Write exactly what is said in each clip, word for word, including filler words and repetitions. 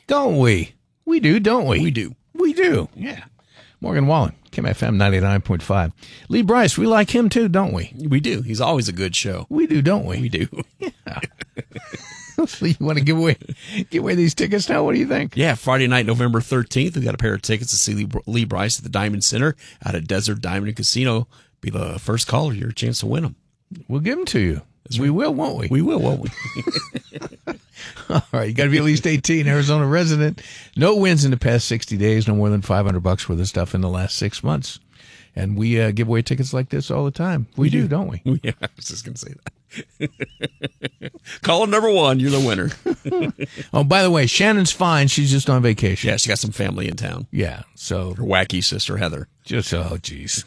Don't we? We do, don't we? We do. We do, yeah. Morgan Wallen, Kim F M ninety-nine point five. Lee Bryce, we like him too, don't we? We do. He's always a good show. We do, don't we? We do. Yeah. You want to give away give away these tickets now? What do you think? Yeah, Friday night, November thirteenth, we've got a pair of tickets to see Lee, Lee Bryce at the Diamond Center out at Desert Diamond Casino. Be the first caller, your chance to win them. We'll give them to you. That's we right. will, won't we? We will, won't we? All right, you got to be at least eighteen, Arizona resident. No wins in the past sixty days, no more than five hundred bucks worth of stuff in the last six months. And we uh, give away tickets like this all the time. We, we do, do, don't we? Yeah, I was just going to say that. Caller number one, you're the winner. Oh, by the way, Shannon's fine. She's just on vacation. Yeah, she got some family in town. Yeah, so. Her wacky sister, Heather. Just, oh, geez.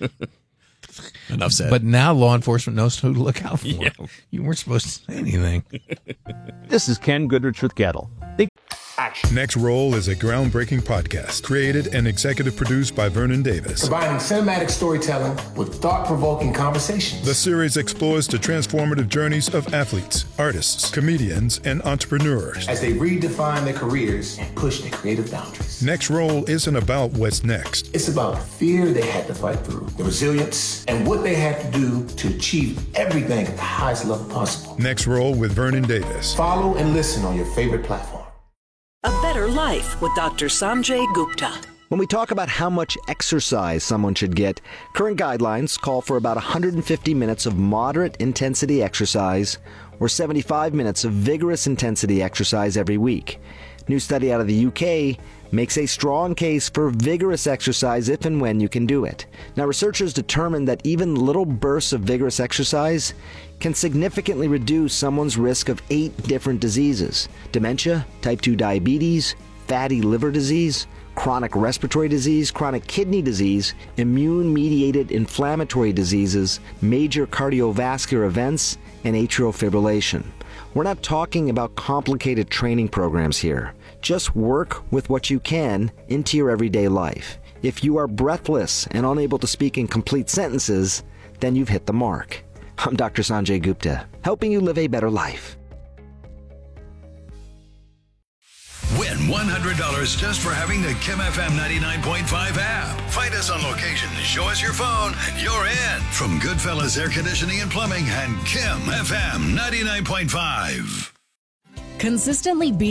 Enough said. But now law enforcement knows who to look out for. Yeah. You weren't supposed to say anything. This is Ken Goodrich with Gettle. They- Next Roll is a groundbreaking podcast created and executive produced by Vernon Davis. Combining cinematic storytelling with thought-provoking conversations. The series explores the transformative journeys of athletes, artists, comedians, and entrepreneurs as they redefine their careers and push their creative boundaries. Next Roll isn't about what's next. It's about the fear they had to fight through, the resilience, and what they had to do to achieve everything at the highest level possible. Next Roll with Vernon Davis. Follow and listen on your favorite platform. A Better Life with Doctor Sanjay Gupta. When we talk about how much exercise someone should get, current guidelines call for about one hundred fifty minutes of moderate intensity exercise or seventy-five minutes of vigorous intensity exercise every week. New study out of the U K makes a strong case for vigorous exercise if and when you can do it. Now, researchers determined that even little bursts of vigorous exercise can significantly reduce someone's risk of eight different diseases: dementia, type two diabetes, fatty liver disease, chronic respiratory disease, chronic kidney disease, immune-mediated inflammatory diseases, major cardiovascular events, and atrial fibrillation. We're not talking about complicated training programs here. Just work with what you can into your everyday life. If you are breathless and unable to speak in complete sentences, then you've hit the mark. I'm Doctor Sanjay Gupta, helping you live a better life. Win one hundred dollars just for having the Kim F M ninety-nine point five app. Find us on location, show us your phone, and you're in. From Goodfellas Air Conditioning and Plumbing and Kim F M ninety-nine point five. Consistently be